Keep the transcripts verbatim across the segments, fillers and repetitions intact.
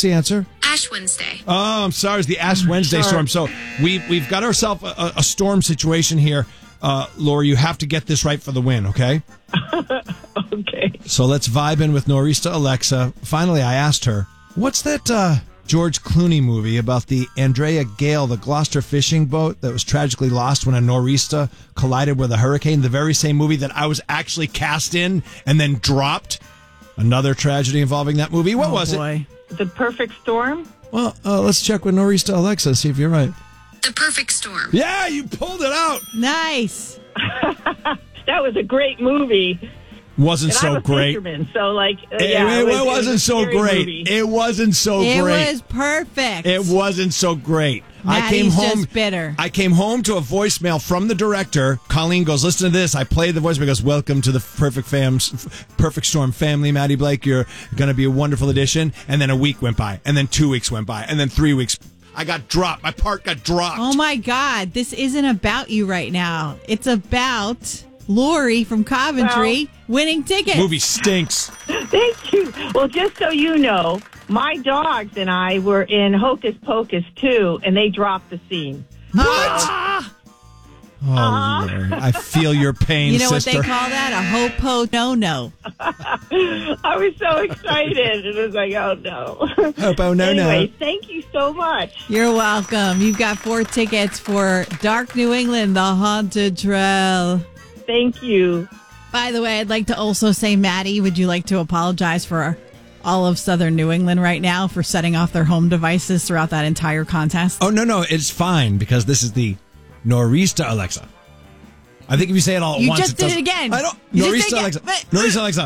What's the answer? Ash Wednesday. Oh, I'm sorry. It's the Ash Wednesday storm. So we, we've got ourselves a, a storm situation here. Uh, Lori, you have to get this right for the win, okay? Okay. So let's vibe in with Norista Alexa. Finally, I asked her, what's that uh, George Clooney movie about the Andrea Gale, the Gloucester fishing boat that was tragically lost when a nor'easter collided with a hurricane? The very same movie that I was actually cast in and then dropped. Another tragedy involving that movie. What oh, was boy. it? The Perfect Storm? Well, uh, let's check with Norista Alexa, see if you're right. The Perfect Storm. Yeah, you pulled it out. Nice. That was a great movie. Wasn't and so I'm a great. Fisherman, so like, uh, It, yeah, it, it, was, it wasn't it was a so scary great. movie. It wasn't so it great. It was perfect. It wasn't so great. I came Maddie's home. just bitter. I came home to a voicemail from the director. Colleen goes, "Listen to this." I played the voicemail. Goes, "Welcome to the Perfect Fams, Perfect Storm family, Maddie Blake. You're going to be a wonderful addition." And then a week went by, and then two weeks went by, and then three weeks. I got dropped. My part got dropped. Oh my God! This isn't about you right now. It's about Lori from Coventry well, winning tickets. Movie stinks. Thank you. Well, just so you know, my dogs and I were in Hocus Pocus too, and they dropped the scene. What? Ah! Oh, Lord. I feel your pain, You know sister. what they call that? A ho-po no-no. I was so excited. It was like, oh no. Hopo no anyway, no. thank you so much. You're welcome. You've got four tickets for Dark New England, the Haunted Trail. Thank you. By the way, I'd like to also say, Maddie, would you like to apologize for all of Southern New England right now for setting off their home devices throughout that entire contest? Oh, no, no. It's fine because this is the Norista Alexa. I think if you say it all at You once, just it did does- it again. I don't. You just Norista did it Alexa. again. Norista Alexa.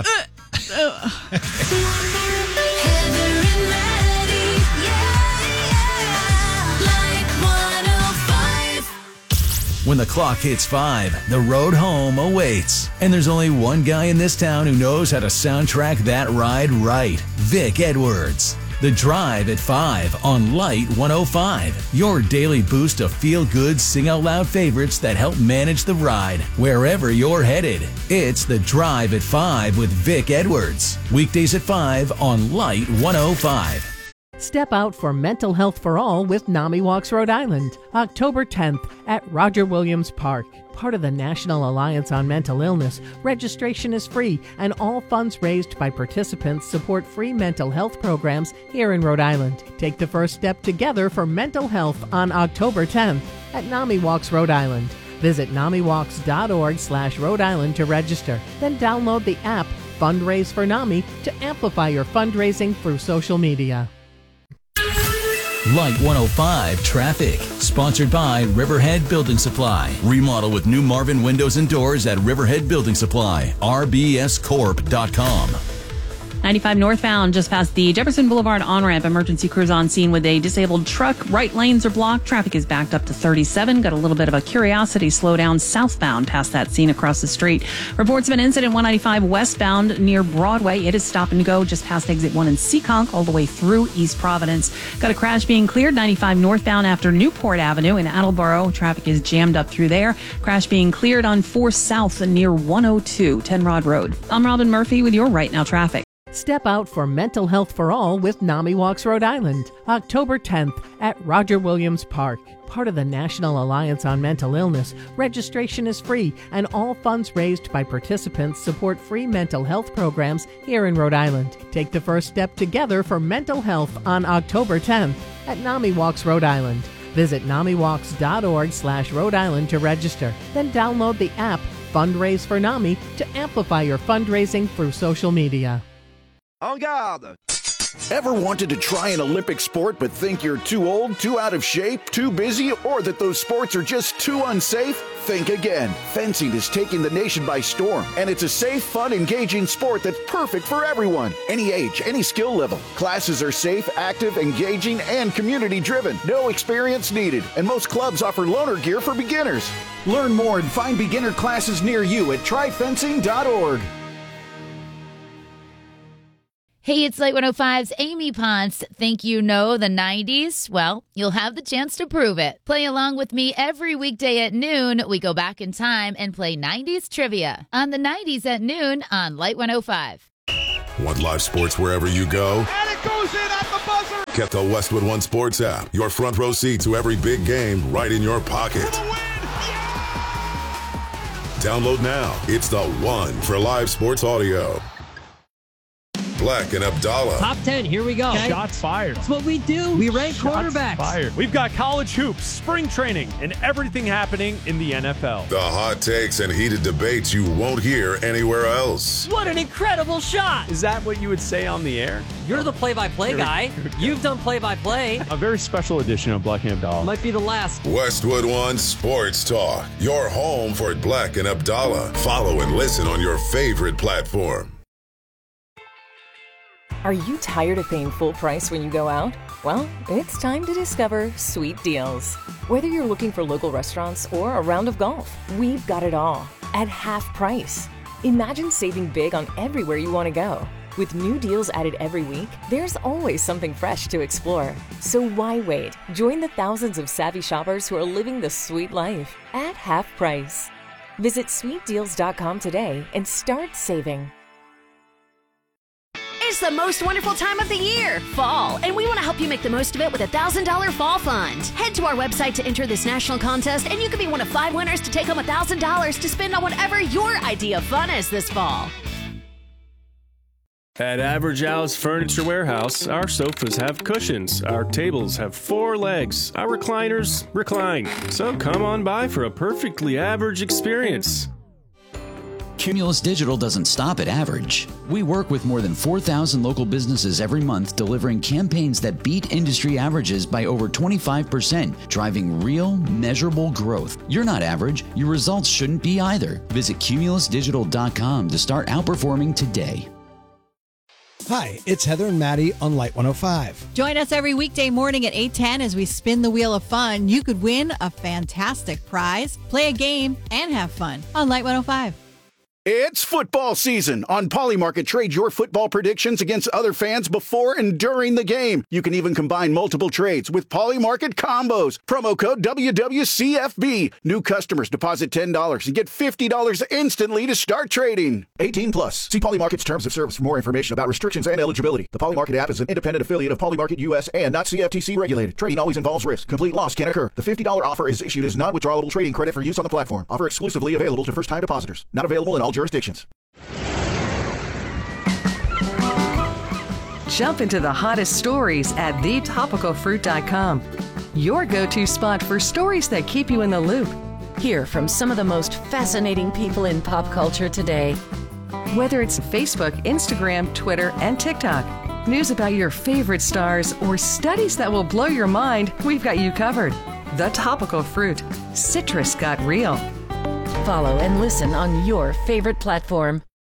When the clock hits five, the road home awaits. And there's only one guy in this town who knows how to soundtrack that ride right. Vic Edwards. The Drive at five on Light one oh five. Your daily boost of feel-good, sing-out-loud favorites that help manage the ride wherever you're headed. It's The Drive at five with Vic Edwards. Weekdays at five on Light one oh five. Step out for Mental Health for All with NAMI Walks Rhode Island, October tenth at Roger Williams Park. Part of the National Alliance on Mental Illness, registration is free and all funds raised by participants support free mental health programs here in Rhode Island. Take the first step together for mental health on October tenth at NAMI Walks Rhode Island. Visit namiwalks.org slash Rhode Island to register. Then download the app Fundraise for NAMI to amplify your fundraising through social media. Light one oh five Traffic, sponsored by Riverhead Building Supply. Remodel with new Marvin windows and doors at Riverhead Building Supply, r b s corp dot com. ninety-five northbound, just past the Jefferson Boulevard on-ramp. Emergency crews on scene with a disabled truck. Right lanes are blocked. Traffic is backed up to thirty-seven. Got a little bit of a curiosity slowdown southbound past that scene across the street. Reports of an incident one ninety-five westbound near Broadway. It is stop and go just past exit one in Seekonk all the way through East Providence. Got a crash being cleared ninety-five northbound after Newport Avenue in Attleboro. Traffic is jammed up through there. Crash being cleared on four south near one oh two Ten Rod Road. I'm Robin Murphy with your Right Now Traffic. Step out for Mental Health for All with NAMI Walks Rhode Island, October tenth at Roger Williams Park. Part of the National Alliance on Mental Illness, registration is free and all funds raised by participants support free mental health programs here in Rhode Island. Take the first step together for mental health on October tenth at NAMI Walks Rhode Island. Visit namiwalks.org slash Rhode Island to register. Then download the app Fundraise for NAMI to amplify your fundraising through social media. En garde! Ever wanted to try an Olympic sport but think you're too old, too out of shape, too busy, or that those sports are just too unsafe? Think again. Fencing is taking the nation by storm, and it's a safe, fun, engaging sport that's perfect for everyone. Any age, any skill level. Classes are safe, active, engaging, and community-driven. No experience needed, and most clubs offer loaner gear for beginners. Learn more and find beginner classes near you at try fencing dot org. Hey, it's Light one oh five's Amy Ponce. Think you know the nineties? Well, you'll have the chance to prove it. Play along with me every weekday at noon. We go back in time and play nineties trivia on the nineties at noon on Light one oh five. Want live sports wherever you go? And it goes in at the buzzer! Get the Westwood One Sports app. Your front row seat to every big game right in your pocket. For the win! Yeah! Download now. It's the one for live sports audio. Black and Abdallah. Top ten, here we go. Okay. Shots fired. That's what we do. We rank Shots quarterbacks. Fired. We've got college hoops, spring training, and everything happening in the N F L. The hot takes and heated debates you won't hear anywhere else. What an incredible shot. Is that what you would say on the air? You're the play-by-play guy. You've done play-by-play. A very special edition of Black and Abdallah. Might be the last. Westwood One Sports Talk. Your home for Black and Abdallah. Follow and listen on your favorite platform. Are you tired of paying full price when you go out? Well, it's time to discover Sweet Deals. Whether you're looking for local restaurants or a round of golf, we've got it all at half price. Imagine saving big on everywhere you want to go. With new deals added every week, there's always something fresh to explore. So why wait? Join the thousands of savvy shoppers who are living the sweet life at half price. Visit sweet deals dot com today and start saving. It's the most wonderful time of the year, fall, and we want to help you make the most of it with a one thousand dollars Fall Fund. Head to our website to enter this national contest, and you can be one of five winners to take home one thousand dollars to spend on whatever your idea of fun is this fall. At Average Al's Furniture Warehouse, our sofas have cushions, our tables have four legs, our recliners recline. So come on by for a perfectly average experience. Cumulus Digital doesn't stop at average. We work with more than four thousand local businesses every month, delivering campaigns that beat industry averages by over twenty-five percent, driving real, measurable growth. You're not average. Your results shouldn't be either. Visit cumulus digital dot com to start outperforming today. Hi, it's Heather and Maddie on Light one oh five. Join us every weekday morning at eight ten as we spin the wheel of fun. You could win a fantastic prize, play a game, and have fun on Light one oh five. It's football season. On Polymarket, trade your football predictions against other fans before and during the game. You can even combine multiple trades with Polymarket combos. Promo code W W C F B. New customers deposit ten dollars and get fifty dollars instantly to start trading. eighteen plus. See Polymarket's terms of service for more information about restrictions and eligibility. The Polymarket app is an independent affiliate of Polymarket U S and not C F T C regulated. Trading always involves risk. Complete loss can occur. The fifty dollars offer is issued as non-withdrawable trading credit for use on the platform. Offer exclusively available to first-time depositors. Not available in all jurisdictions. Jump into the hottest stories at the topical fruit dot com. Your go-to spot for stories that keep you in the loop. Hear from some of the most fascinating people in pop culture today. Whether it's Facebook, Instagram, Twitter, and TikTok, news about your favorite stars, or studies that will blow your mind, we've got you covered. The Topical Fruit. Citrus got real. Follow and listen on your favorite platform.